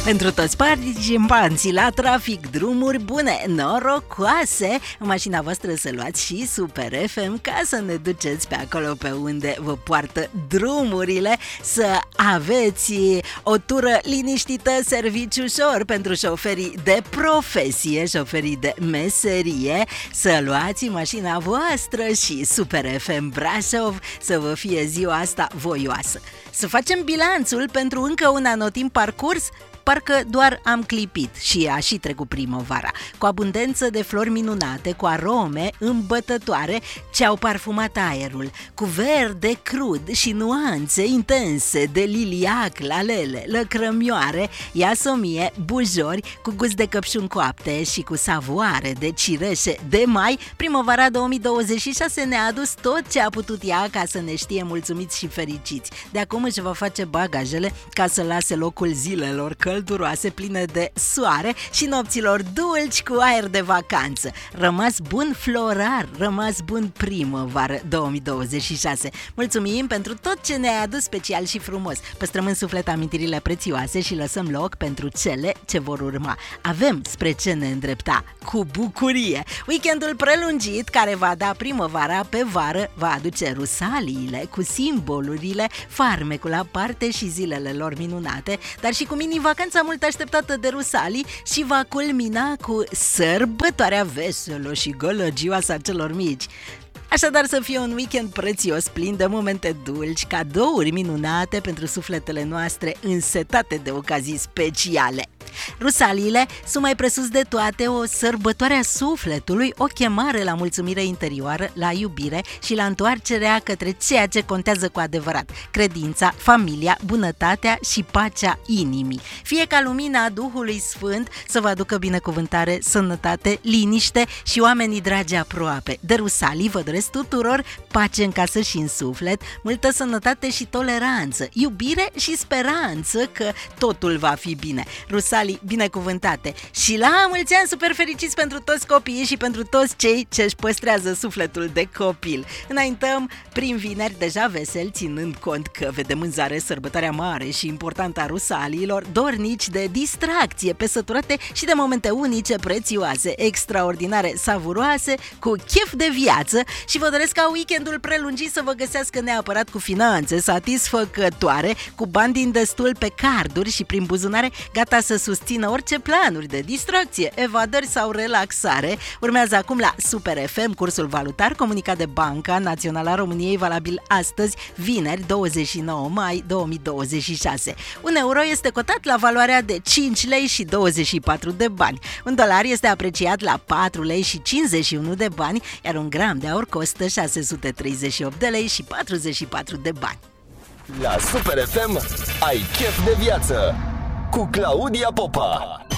Pentru toți participanții la trafic, drumuri bune, norocoase, în mașina voastră să luați și Super FM ca să ne duceți pe acolo pe unde vă poartă drumurile, să aveți o tură liniștită, serviciu ușor pentru șoferii de profesie, șoferii de meserie, să luați mașina voastră și Super FM Brașov să vă fie ziua asta voioasă. Să facem bilanțul pentru încă un anotimp parcurs. Parcă doar am clipit și a și trecut primăvara, cu abundență de flori minunate, cu arome îmbătătoare ce au parfumat aerul, cu verde crud și nuanțe intense de liliac, lalele, lăcrămioare, iasomie, bujori, cu gust de căpșuni coapte și cu savoare de cireșe de mai. Primăvara 2026 ne-a adus tot ce a putut ea ca să ne știe mulțumiți și fericiți. De acum își va face bagajele ca să lase locul zilelor călduroase, pline de soare și nopților dulci cu aer de vacanță. Rămas bun florar, rămas bun primăvară 2026. Mulțumim pentru tot ce ne-ai adus special și frumos. Păstrăm în suflet amintirile prețioase și lăsăm loc pentru cele ce vor urma. Avem spre ce ne îndrepta cu bucurie. Weekendul prelungit care va da primăvara pe vară va aduce rusaliile cu simbolurile farmecul aparte și zilele lor minunate, dar și cu mini-vacanța mult așteptată de rusalii și va culmina cu sărbătoarea veselă și gălăgioasă a celor mici. Așadar să fie un weekend prețios, plin de momente dulci, cadouri minunate pentru sufletele noastre însetate de ocazii speciale. Rusaliile sunt mai presus de toate o sărbătoare a sufletului, o chemare la mulțumire interioară, la iubire și la întoarcerea către ceea ce contează cu adevărat: credința, familia, bunătatea și pacea inimii. Fie ca lumina Duhului Sfânt să vă aducă binecuvântare, sănătate, liniște și oamenii dragi aproape. De rusalii vă doresc tuturor pace în casă și în suflet, multă sănătate și toleranță, iubire și speranță că totul va fi bine. Rusalii binecuvântate și la mulți ani super fericiți pentru toți copiii și pentru toți cei ce își păstrează sufletul de copil. Înaintăm prin vineri deja vesel, ținând cont că vedem în zare sărbătoarea mare și importantă a rusaliilor, dornici de distracție, pesăturate și de momente unice, prețioase, extraordinare, savuroase, cu chef de viață, și vă doresc ca weekendul prelungit să vă găsească neapărat cu finanțe satisfăcătoare, cu bani din destul pe carduri și prin buzunare, gata să susțină orice planuri de distracție, evadări sau relaxare. Urmează acum la Super FM cursul valutar comunicat de Banca Națională a României, valabil astăzi, vineri, 29 mai 2026. Un euro este cotat la valoarea de 5 lei și 24 de bani. Un dolar este apreciat la 4 lei și 51 de bani, iar un gram de aur costă 638 de lei și 44 de bani. La Super FM ai chef de viață cu Claudia Popa.